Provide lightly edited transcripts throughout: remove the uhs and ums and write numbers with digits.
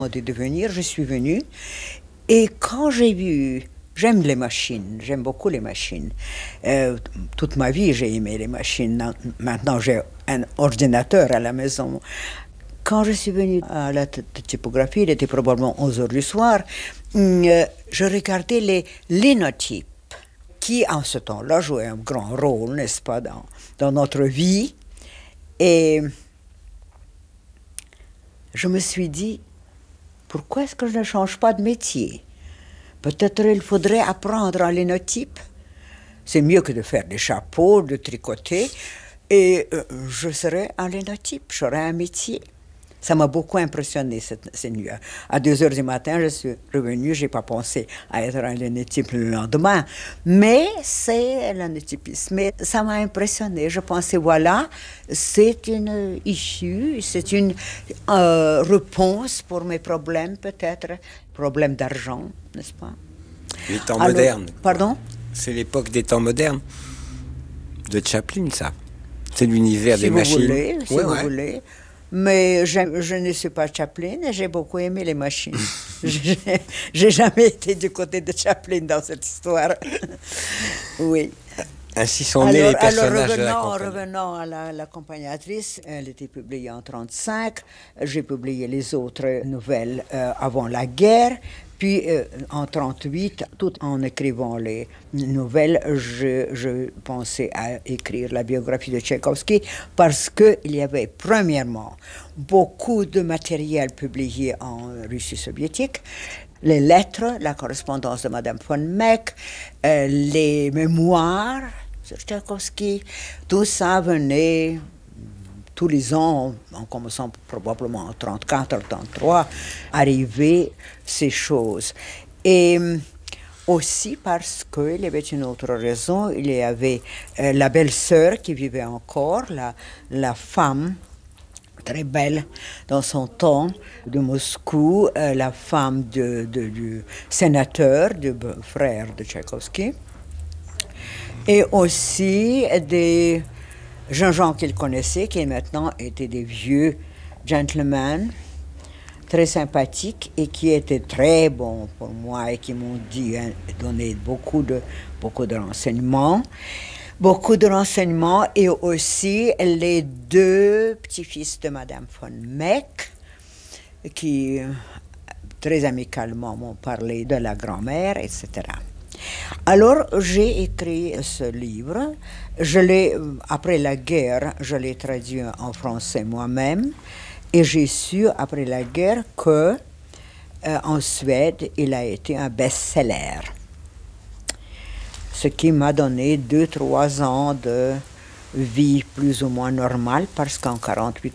On dit de venir, je suis venue. Et quand j'ai vu, j'aime les machines, j'aime beaucoup les machines. Toute ma vie, j'ai aimé les machines. Maintenant, j'ai un ordinateur à la maison. Quand je suis venue à la typographie, il était probablement 11 heures du soir, je regardais les linotypes qui, en ce temps-là, jouaient un grand rôle, n'est-ce pas, dans notre vie. Et je me suis dit, pourquoi est-ce que je ne change pas de métier? Peut-être il faudrait apprendre un linotype. C'est mieux que de faire des chapeaux, de tricoter. Et je serais un linotype, j'aurais un métier. Ça m'a beaucoup impressionné cette nuit. À 2 heures du matin, je suis revenue, je n'ai pas pensé à être un linotype le lendemain. Mais c'est linotypisme. Mais ça m'a impressionné. Je pensais, voilà, c'est une issue, c'est une réponse pour mes problèmes peut-être, problèmes d'argent, n'est-ce pas? Les temps modernes. Pardon? C'est l'époque des temps modernes. De Chaplin, ça. C'est l'univers Si des vous machines. Voulez, si vous voulez. Mais je ne suis pas Chaplin et j'ai beaucoup aimé les machines. J'ai jamais été du côté de Chaplin dans cette histoire. Oui. Ainsi sont nés les personnages de la compagnie. Revenant à l'accompagnatrice, elle était publiée en 1935. J'ai publié les autres nouvelles avant la guerre. Puis en 1938, tout en écrivant les nouvelles, je pensais à écrire la biographie de Tchaïkovski parce qu'il y avait premièrement beaucoup de matériel publié en Russie soviétique, les lettres, la correspondance de Madame von Meck, les mémoires sur Tchaïkovski, tout ça venait tous les ans, en commençant probablement en 1934, 1933, arriver ces choses. Et aussi parce qu'il y avait une autre raison, il y avait la belle-sœur qui vivait encore, la femme très belle dans son temps de Moscou, la femme du sénateur, du frère de Tchaïkovski, et aussi des jeunes gens qu'il connaissait, qui maintenant étaient des vieux gentlemen, très sympathiques et qui étaient très bons pour moi et qui m'ont donné beaucoup de renseignements. Beaucoup de renseignements et aussi les 2 petits-fils de Madame von Meck qui très amicalement m'ont parlé de la grand-mère, etc. Alors, j'ai écrit ce livre. Après la guerre, je l'ai traduit en français moi-même. Et j'ai su, après la guerre, qu'en Suède, il a été un best-seller. Ce qui m'a donné 2-3 ans de vie plus ou moins normale, parce qu'en 48,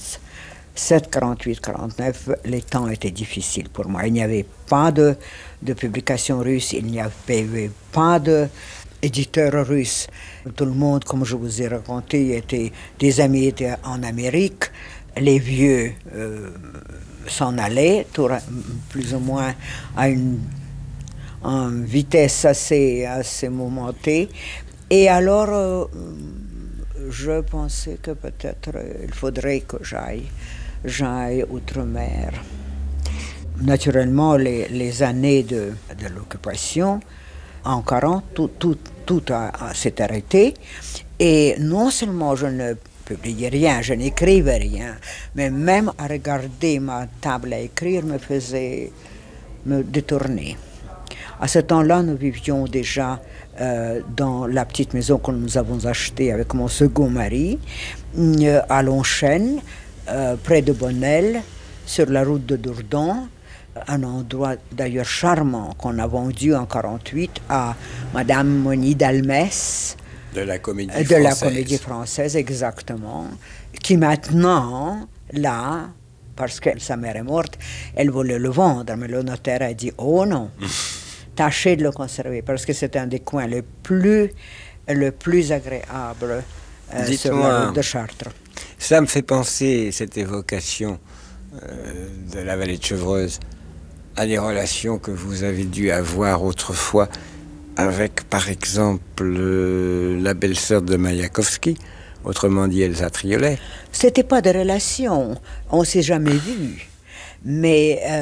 49, les temps étaient difficiles pour moi. Il n'y avait pas de publication russe, il n'y avait pas d'éditeur russe. Tout le monde, comme je vous ai raconté, des amis étaient en Amérique. Les vieux s'en allaient, plus ou moins à une vitesse assez mouvementée. Et alors, je pensais que peut-être il faudrait que j'aille outre-mer. Naturellement, les années de l'occupation, en 1940, tout s'est arrêté. Et non seulement je ne publiais rien, je n'écrivais rien, mais même à regarder ma table à écrire me détourner. À ce temps-là, nous vivions déjà dans la petite maison que nous avons achetée avec mon second mari, à Longchêne, près de Bonnel, sur la route de Dourdan, un endroit d'ailleurs charmant qu'on a vendu en 1948 à Madame Moni d'Almès. De la Comédie Française. De la Comédie Française, exactement. Qui maintenant, là, parce que sa mère est morte, elle voulait le vendre, mais le notaire a dit « Oh non !» Tâchez de le conserver, parce que c'est un des coins le plus agréable sur la route de Chartres. Ça me fait penser, cette évocation de la vallée de Chevreuse, à des relations que vous avez dû avoir autrefois avec, par exemple, la belle-sœur de Mayakovsky, autrement dit Elsa Triolet. C'était pas de relation, on s'est jamais vus. Mais